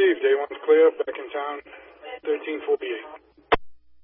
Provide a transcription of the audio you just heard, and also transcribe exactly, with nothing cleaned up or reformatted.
received. A one's clear. Back in town, thirteen forty-eight.